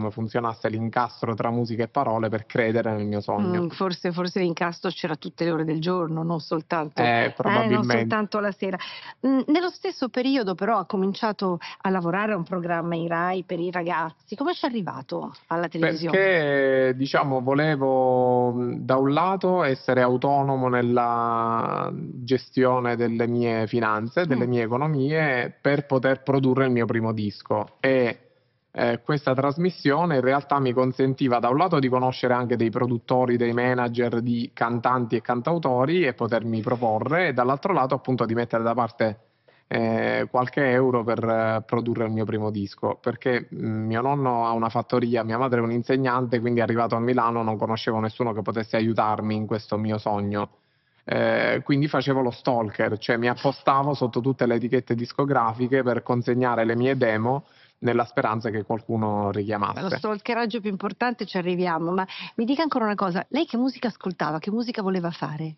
come funzionasse l'incastro tra musica e parole per credere nel mio sogno. Forse l'incastro c'era tutte le ore del giorno, non Probabilmente. soltanto la sera. Nello stesso periodo però ha cominciato a lavorare a un programma in Rai per i ragazzi. Come c'è arrivato alla televisione? Perché, diciamo, volevo da un lato essere autonomo nella gestione delle mie finanze, delle Mh. mie economie, per poter produrre il mio primo disco. E questa trasmissione in realtà mi consentiva da un lato di conoscere anche dei produttori, dei manager di cantanti e cantautori e potermi proporre, e dall'altro lato appunto di mettere da parte qualche euro per produrre il mio primo disco, perché mio nonno ha una fattoria, mia madre è un insegnante, quindi arrivato a Milano non conoscevo nessuno che potesse aiutarmi in questo mio sogno. Quindi facevo lo stalker, cioè mi appostavo sotto tutte le etichette discografiche per consegnare le mie demo nella speranza che qualcuno Allo richiamasse. stalkeraggio più importante ci arriviamo, ma mi dica ancora una cosa, lei che musica ascoltava? Che musica voleva fare?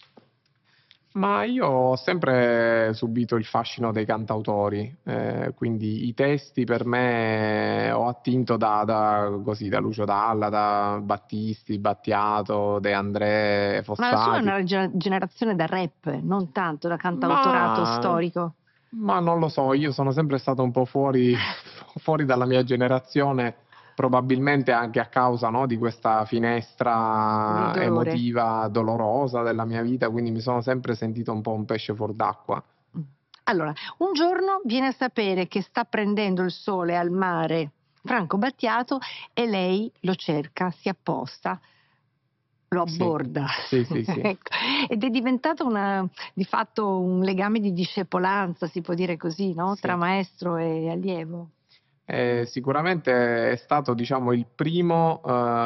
Ma io ho sempre subito il fascino dei cantautori, quindi i testi per me ho attinto da Lucio Dalla, da Battisti, Battiato, De André, Ma la sua è Fossati. una generazione da rap, non tanto da cantautorato Ma storico. ma non lo so, io sono sempre stato un po' fuori fuori dalla mia generazione, probabilmente anche a causa, no, di questa Di finestra dolore. emotiva dolorosa della mia vita, quindi mi sono sempre sentito un po' un pesce fuor d'acqua. Mh. Allora, un giorno viene a sapere che sta prendendo il sole al mare Franco Battiato e lei lo cerca, si apposta, lo Sì, abborda. sì, sì, sì, Ecco. Ed è diventato di fatto un legame di discepolanza, si può dire così, no, tra sì. maestro e allievo. Sicuramente è stato, diciamo, il primo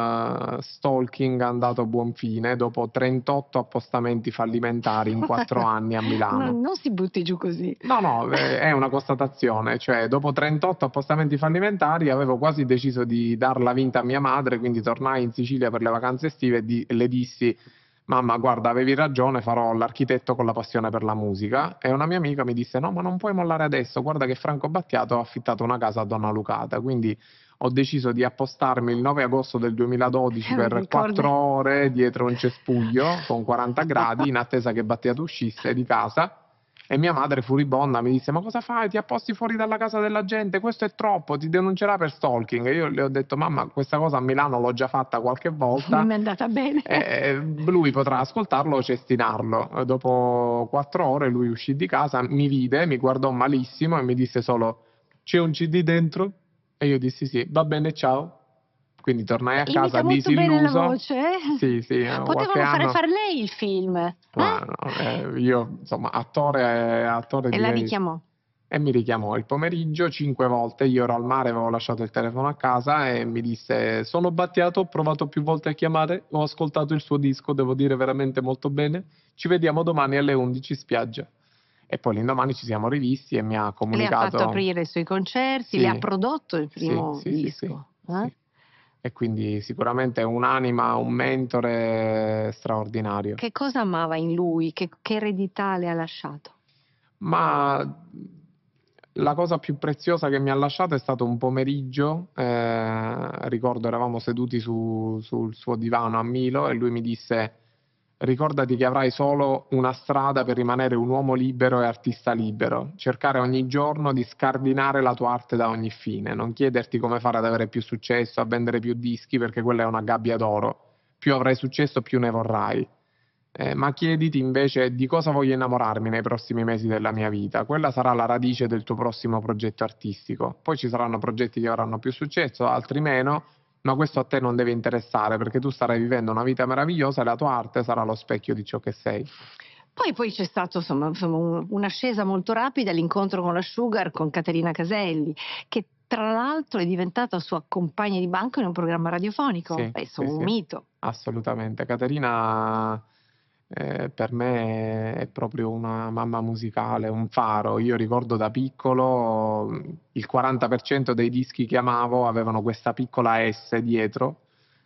stalking andato a buon fine dopo 38 appostamenti fallimentari in 4 anni a Milano. Non si butti giù così. No, no, è una constatazione, cioè dopo 38 appostamenti fallimentari avevo quasi deciso di darla vinta a mia madre, quindi tornai in Sicilia per le vacanze estive e le dissi: "Mamma, guarda, avevi ragione, farò l'architetto con la passione per la musica". E una mia amica mi disse: "No, ma non puoi mollare adesso, guarda che Franco Battiato ha affittato una casa a Donna Lucata". Quindi ho deciso di appostarmi il 9 agosto del 2012 Mi per ricorda 4 ore dietro un cespuglio con 40 gradi in attesa che Battiato uscisse di casa. E mia madre furibonda mi disse: "Ma cosa fai? Ti apposti fuori dalla casa della gente, questo è troppo, ti denuncerà per stalking". E io le ho detto: "Mamma, questa cosa a Milano l'ho già fatta qualche non volta, mi è andata bene. lui potrà ascoltarlo o cestinarlo". Dopo 4 ore lui uscì di casa, mi vide, mi guardò malissimo e mi disse solo: "C'è un CD dentro?" E io dissi: "Sì". "Va bene, ciao". Quindi tornai a casa Imita molto bene la disilluso. voce, eh? Sì, sì, qualche Potevano anno. far lei il film, eh? Ma no, io insomma attore E la direi. richiamò. E mi richiamò il pomeriggio 5 volte, io ero al mare, avevo lasciato il telefono a casa e mi disse: "Sono Battiato, ho provato più volte a chiamare, ho ascoltato il suo disco, devo dire veramente molto bene. Ci vediamo domani alle 11 in spiaggia". E poi l'indomani ci siamo rivisti e mi ha Le ha fatto comunicato. aprire i suoi concerti, le ha Sì, prodotto il sì, primo sì, sì, sì, disco, eh? sì. E quindi sicuramente un'anima, un mentore straordinario. Che cosa amava in lui? Che eredità le ha lasciato? Ma la cosa più preziosa che mi ha lasciato è stato un pomeriggio, ricordo eravamo seduti sul suo divano a Milo e lui mi disse: "Ricordati che avrai solo una strada per rimanere un uomo libero e artista libero: cercare ogni giorno di scardinare la tua arte da ogni fine. Non chiederti come fare ad avere più successo, a vendere più dischi, perché quella è una gabbia d'oro. Più avrai successo, più ne vorrai. Ma chiediti invece di cosa voglio innamorarmi nei prossimi mesi della mia vita. Quella sarà la radice del tuo prossimo progetto artistico. Poi ci saranno progetti che avranno più successo, altri meno, ma questo a te non deve interessare, perché tu starai vivendo una vita meravigliosa e la tua arte sarà lo specchio di ciò che sei". Poi c'è stato insomma un'ascesa molto rapida, l'incontro con la Sugar, con Caterina Caselli, che tra l'altro è diventata sua compagna di banco in un programma radiofonico. Sì, sì, Insomma un sì, mito. assolutamente. Caterina, per me è proprio una mamma musicale, un faro. Io ricordo da piccolo, il 40% dei dischi che amavo avevano questa piccola S dietro,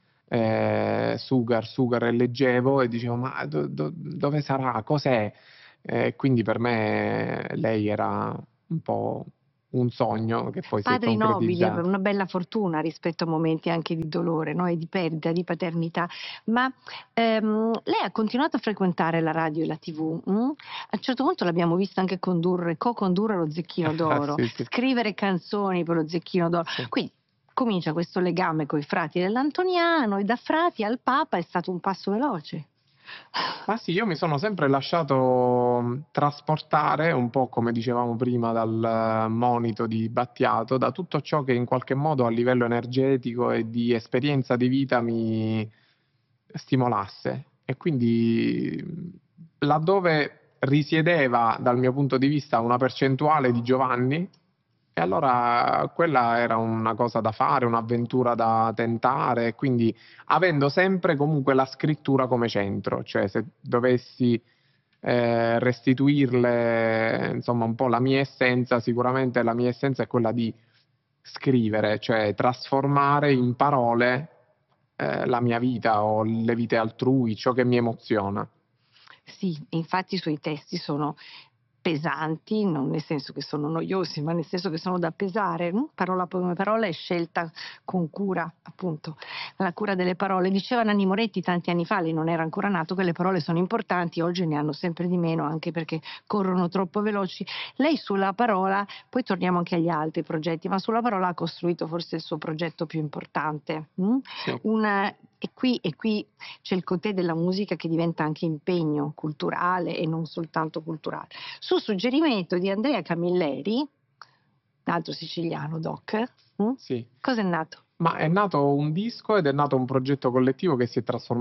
Sugar, Sugar, e leggevo e dicevo: "Ma dove sarà? Cos'è?" Quindi per me lei era un po' un sogno che poi si è Padri nobili, è concretizzato. una bella fortuna rispetto a momenti anche di dolore, no, e di perdita, di paternità. Ma, lei ha continuato a frequentare la radio e la TV, a un certo punto l'abbiamo vista anche co-condurre lo Zecchino d'Oro, Sì, sì, scrivere canzoni per lo Zecchino d'Oro. sì. Quindi comincia questo legame coi frati dell'Antoniano e da frati al Papa è stato un passo veloce. Ma sì, io mi sono sempre lasciato trasportare, un po' come dicevamo prima dal monito di Battiato, da tutto ciò che in qualche modo a livello energetico e di esperienza di vita mi stimolasse. E quindi laddove risiedeva dal mio punto di vista una percentuale di Giovanni, e allora quella era una cosa da fare, un'avventura da tentare, e quindi avendo sempre comunque la scrittura come centro, cioè se dovessi restituirle insomma un po' la mia essenza, sicuramente la mia essenza è quella di scrivere, cioè trasformare in parole la mia vita o le vite altrui, ciò che mi emoziona. Sì, infatti i suoi testi sono pesanti, non nel senso che sono noiosi, ma nel senso che sono da pesare, parola come parola è scelta con cura, appunto, la cura delle parole. Diceva Nanni Moretti tanti anni fa, lei non era ancora nato, che le parole sono importanti, oggi ne hanno sempre di meno, anche perché corrono troppo veloci. Lei sulla parola, poi torniamo anche agli altri progetti, ma sulla parola ha costruito forse il suo progetto più importante. Sì. E qui c'è il cotè della musica che diventa anche impegno culturale e non soltanto culturale. Su suggerimento di Andrea Camilleri, altro siciliano doc, Sì. cos'è nato? Ma è nato un disco ed è nato un progetto collettivo che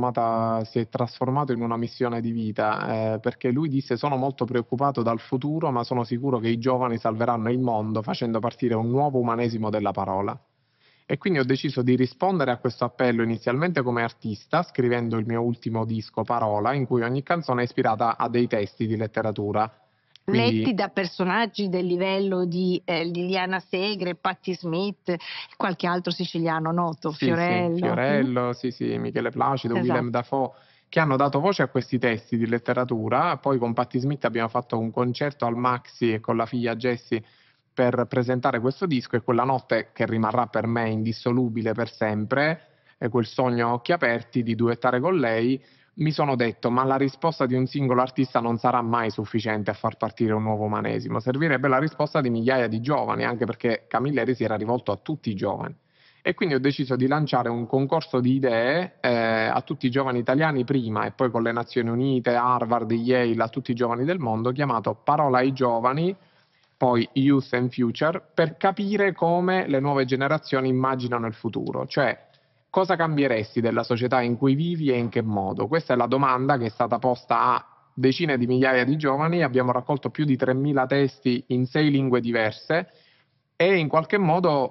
si è trasformato in una missione di vita, perché lui disse: "Sono molto preoccupato dal futuro, ma sono sicuro che i giovani salveranno il mondo facendo partire un nuovo umanesimo della parola". E quindi ho deciso di rispondere a questo appello inizialmente come artista, scrivendo il mio ultimo disco Parola, in cui ogni canzone è ispirata a dei testi di letteratura. Letti Quindi da personaggi del livello di Liliana Segre, Patti Smith, qualche altro siciliano noto, sì, sì, Fiorello. Fiorello, sì, sì, Michele Placido, Willem Esatto. Dafoe, che hanno dato voce a questi testi di letteratura. Poi con Patti Smith abbiamo fatto un concerto al Maxi e con la figlia Jessie per presentare questo disco, e quella notte, che rimarrà per me indissolubile per sempre, e quel sogno a occhi aperti di duettare con lei, mi sono detto: ma la risposta di un singolo artista non sarà mai sufficiente a far partire un nuovo umanesimo, servirebbe la risposta di migliaia di giovani, anche perché Camilleri si era rivolto a tutti i giovani. E quindi ho deciso di lanciare un concorso di idee a tutti i giovani italiani prima, e poi con le Nazioni Unite, Harvard, Yale, a tutti i giovani del mondo, chiamato Parola ai giovani, poi Youth and Future, per capire come le nuove generazioni immaginano il futuro, cioè cosa cambieresti della società in cui vivi e in che modo? Questa è la domanda che è stata posta a decine di migliaia di giovani. Abbiamo raccolto più di 3.000 testi in 6 lingue diverse e in qualche modo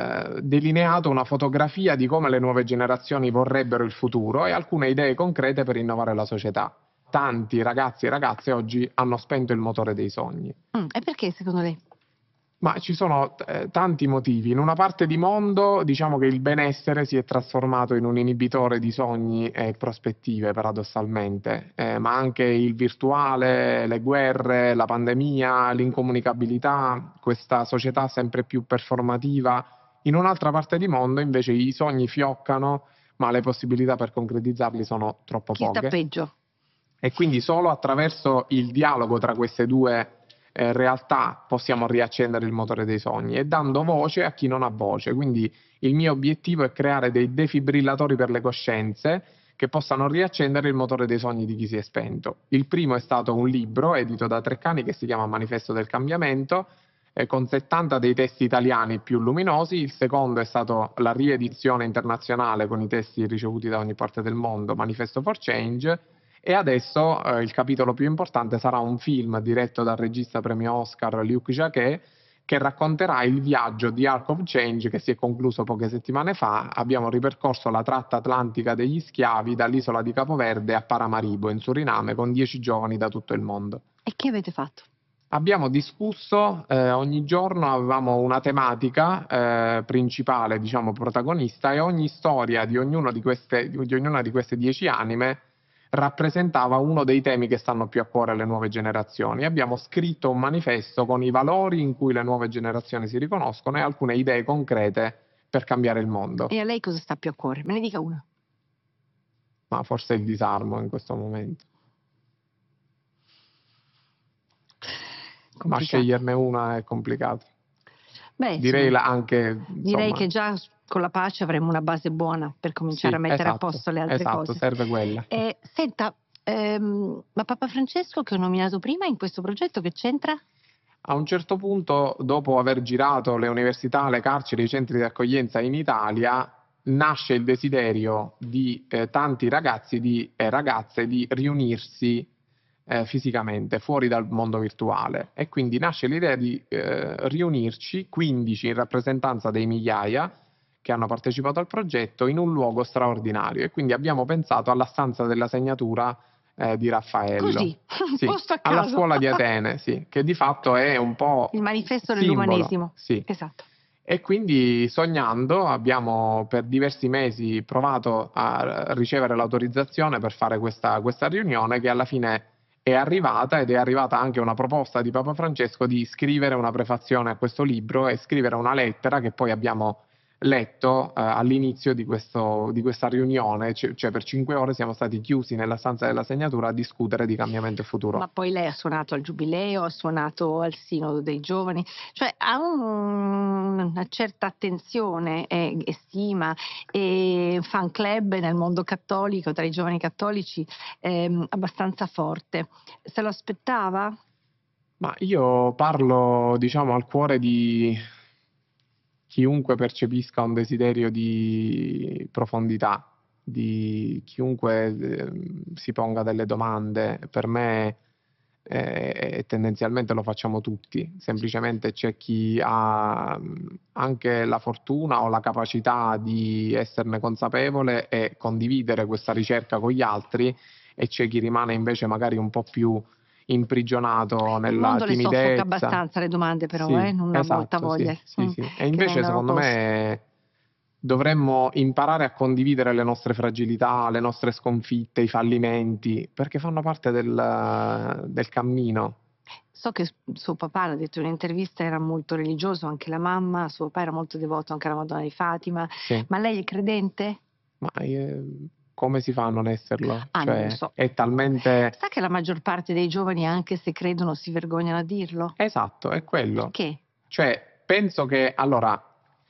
delineato una fotografia di come le nuove generazioni vorrebbero il futuro e alcune idee concrete per innovare la società. Tanti ragazzi e ragazze oggi hanno spento il motore dei sogni. E perché secondo lei? Ma ci sono tanti motivi. In una parte di mondo, diciamo che il benessere si è trasformato in un inibitore di sogni e prospettive, paradossalmente, ma anche il virtuale, le guerre, la pandemia, l'incomunicabilità, questa società sempre più performativa. In un'altra parte di mondo, invece, i sogni fioccano, ma le possibilità per concretizzarli sono troppo Chi sta poche. peggio? E quindi solo attraverso il dialogo tra queste due realtà possiamo riaccendere il motore dei sogni, e dando voce a chi non ha voce. Quindi il mio obiettivo è creare dei defibrillatori per le coscienze che possano riaccendere il motore dei sogni di chi si è spento. Il primo è stato un libro edito da Treccani che si chiama Manifesto del cambiamento, con 70 dei testi italiani più luminosi. Il secondo è stato la riedizione internazionale con i testi ricevuti da ogni parte del mondo, Manifesto for Change. E adesso il capitolo più importante sarà un film diretto dal regista premio Oscar Luc Jacquet, che racconterà il viaggio di Arc of Change che si è concluso poche settimane fa. Abbiamo ripercorso la tratta atlantica degli schiavi dall'isola di Capoverde a Paramaribo, in Suriname, con 10 giovani da tutto il mondo. E che avete fatto? Abbiamo discusso, ogni giorno avevamo una tematica principale, diciamo protagonista, e ogni storia di ognuna di queste 10 anime rappresentava uno dei temi che stanno più a cuore alle nuove generazioni. Abbiamo scritto un manifesto con i valori in cui le nuove generazioni si riconoscono e alcune idee concrete per cambiare il mondo. E a lei cosa sta più a cuore? Me ne dica una. Ma forse il disarmo in questo momento. Ma Complicato. sceglierne una è complicato. Beh, Direi insomma, anche, direi insomma, che già con la pace avremo una base buona per cominciare a mettere a posto le altre esatto, cose. serve quella. Senta, ma Papa Francesco che ho nominato prima in questo progetto che c'entra? A un certo punto, dopo aver girato le università, le carceri, i centri di accoglienza in Italia, nasce il desiderio di tanti ragazzi e ragazze di riunirsi fisicamente fuori dal mondo virtuale, e quindi nasce l'idea di riunirci 15 in rappresentanza dei migliaia che hanno partecipato al progetto in un luogo straordinario, e quindi abbiamo pensato alla stanza della segnatura di Raffaello. Così, Sì, posto a alla caso. scuola di Atene, sì, che di fatto è un po' Il manifesto simbolo, dell'umanesimo. sì. Esatto. E quindi, sognando, abbiamo per diversi mesi provato a ricevere l'autorizzazione per fare questa riunione, che alla fine è arrivata, ed è arrivata anche una proposta di Papa Francesco di scrivere una prefazione a questo libro e scrivere una lettera che poi abbiamo letto all'inizio di questa riunione, cioè per 5 ore siamo stati chiusi nella stanza della segnatura a discutere di cambiamento e futuro. Ma poi lei ha suonato al Giubileo, ha suonato al Sinodo dei Giovani, cioè ha una certa attenzione e stima e fan club nel mondo cattolico, tra i giovani cattolici, abbastanza forte. Se lo aspettava? Ma io parlo, diciamo, al cuore di chiunque percepisca un desiderio di profondità, di chiunque si ponga delle domande. Per me, tendenzialmente lo facciamo tutti, semplicemente c'è chi ha anche la fortuna o la capacità di esserne consapevole e condividere questa ricerca con gli altri, e c'è chi rimane invece magari un po' più imprigionato Il nella mondo le soffoca timidezza. abbastanza le domande però, Sì, non ha molta esatto, voglia sì, sì, sì. E che invece vengano secondo poste. me dovremmo imparare a condividere le nostre fragilità, le nostre sconfitte, i fallimenti, perché fanno parte del cammino. So che suo papà, l'ha detto in un'intervista, era molto religioso, anche la mamma, suo papà era molto devoto anche alla Madonna di Fatima, Sì. ma lei è credente? Ma come si fa a non esserlo? Ah, non lo Cioè, so. è talmente... Sa che la maggior parte dei giovani, anche se credono, si vergognano a dirlo? Esatto, è quello. Perché? Cioè, penso che, allora,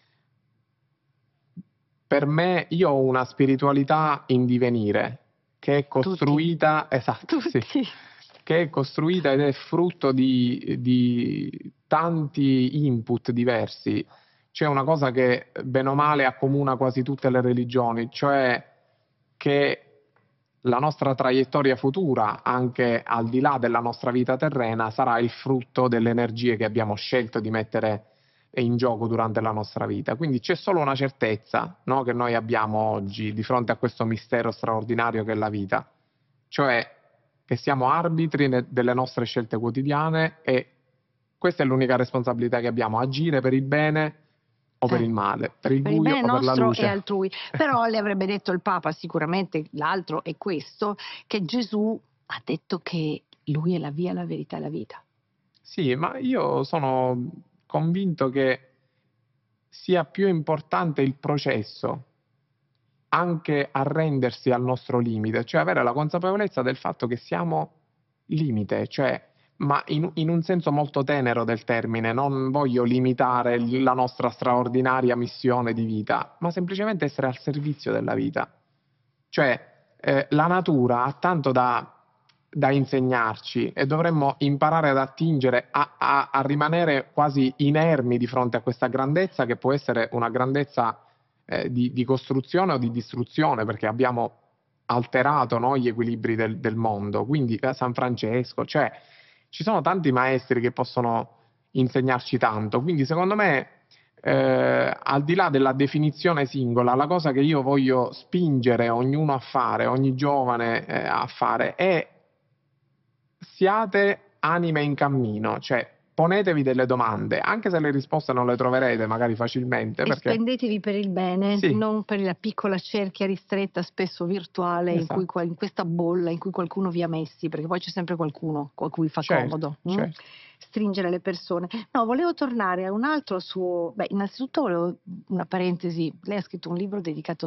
per me, io ho una spiritualità in divenire, che è costruita, esatto, sì, Tutti. che è costruita ed è frutto di tanti input diversi. C'è una cosa che bene o male accomuna quasi tutte le religioni, cioè che la nostra traiettoria futura, anche al di là della nostra vita terrena, sarà il frutto delle energie che abbiamo scelto di mettere in gioco durante la nostra vita. Quindi c'è solo una certezza, no, che noi abbiamo oggi di fronte a questo mistero straordinario che è la vita, cioè che siamo arbitri delle nostre scelte quotidiane, e questa è l'unica responsabilità che abbiamo: agire per il bene o per il male, per il Per il buio bene o per la nostro e luce. altrui. Però le avrebbe detto il Papa, sicuramente l'altro è questo, che Gesù ha detto che lui è la via, la verità e la vita. Sì, ma io sono convinto che sia più importante il processo, anche arrendersi al nostro limite, cioè avere la consapevolezza del fatto che siamo limite, cioè, ma in un senso molto tenero del termine. Non voglio limitare la nostra straordinaria missione di vita, ma semplicemente essere al servizio della vita. Cioè, la natura ha tanto da insegnarci, e dovremmo imparare ad attingere, a rimanere quasi inermi di fronte a questa grandezza, che può essere una grandezza di costruzione o di distruzione, perché abbiamo alterato, no, gli equilibri del mondo. Quindi San Francesco, cioè ci sono tanti maestri che possono insegnarci tanto. Quindi secondo me, al di là della definizione singola, la cosa che io voglio spingere ognuno a fare, ogni giovane a fare, è: siate anime in cammino, cioè ponetevi delle domande, anche se le risposte non le troverete magari facilmente, E perché spendetevi per il bene, sì, non per la piccola cerchia ristretta, spesso virtuale, in cui esatto, in questa bolla in cui qualcuno vi ha messi, perché poi c'è sempre qualcuno a cui fa certo, comodo, certo. stringere le persone. No, volevo tornare a un altro suo, innanzitutto volevo una parentesi, lei ha scritto un libro dedicato